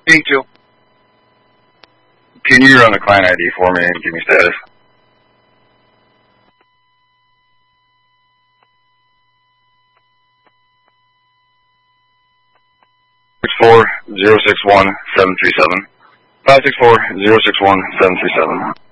Thank you. Can you run the client ID for me and give me status? 564-061-737. 564-061-737.